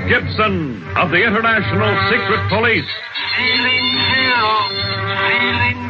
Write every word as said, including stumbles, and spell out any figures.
Gibson of the International Secret Police. Feeling zero, feeling